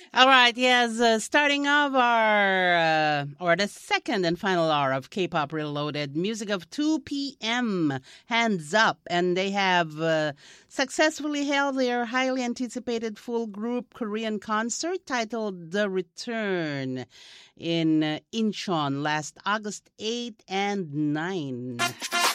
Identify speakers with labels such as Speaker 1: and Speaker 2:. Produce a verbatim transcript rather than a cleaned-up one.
Speaker 1: All right, yes, uh, starting off our, uh, or the second and final hour of K-Pop Reloaded, music of two p.m., Hands Up, and they have uh, successfully held their highly anticipated full group Korean concert titled The Return in uh, Incheon last August eighth and ninth.